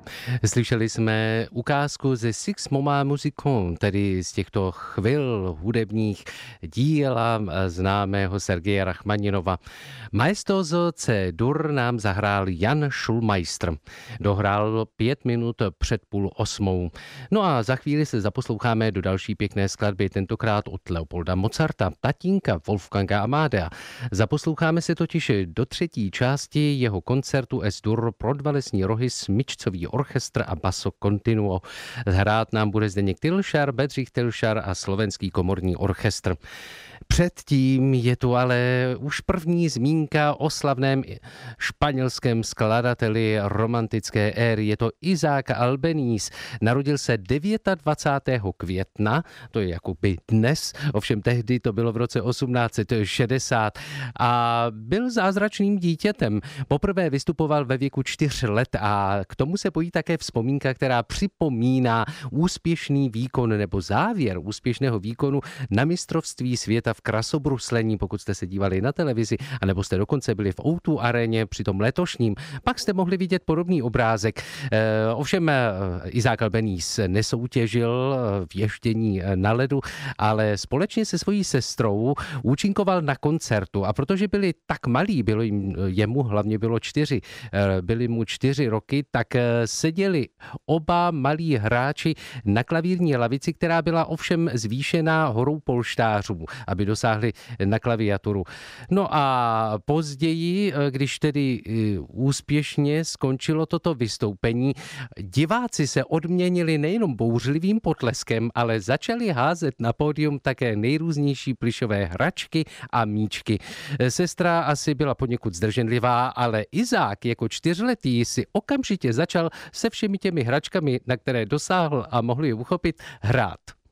Slyšeli jsme ukázku ze Six Moments Musicaux, tedy z těchto chvil hudebních díla známého Sergeje Rachmaninova. Maestoso C-dur nám zahrál Jan Schulmeister. Dohrál 5 minut před 7:30. No a za chvíli se zaposloucháme do další pěkné skladby, tentokrát od Leopolda Mozarta, tatínka Wolfganga Amadea. Zaposloucháme se totiž do třetí části jeho koncertu S-dur pro dva lesní rohy, smyčcový orchestr a basso continuo. Hrát nám bude Zdeněk Tilšar, Bedřich Tilšar a slovenský komorní orchestr. Předtím je tu ale už první zmínka o slavném španělském skladateli romantické éry. Je to Isaac Albéniz. Narodil se 29. května, to je jakoby dnes, ovšem tehdy to bylo v roce 1860 a byl zázračným dítětem. Poprvé vystupoval ve věku 4 let a k tomu se pojí také vzpomínka, která připomíná úspěšný výkon nebo závěr úspěšného výkonu na mistrovství světa v krasobruslení, pokud jste se dívali na televizi, anebo jste dokonce byli v O2 aréně při tom letošním, pak jste mohli vidět podobný obrázek. Ovšem Isaac Albéniz nesoutěžil v ještění na ledu, ale společně se svojí sestrou účinkoval na koncertu a protože byli tak malí, jemu hlavně bylo 4, byli mu 4 roky, tak seděli oba malí hráči na klavírní lavici, která byla ovšem zvýšená horou polštářů, aby dosáhli na klaviaturu. No a později, když tedy úspěšně skončilo toto vystoupení, diváci se odměnili nejenom bouřlivým potleskem, ale začali házet na pódium také nejrůznější plyšové hračky a míčky. Sestra asi byla poněkud zdrženlivá, ale Izák jako 4letý si okamžitě začal se všemi těmi hračkami, na které dosáhl a mohl je uchopit, hrát.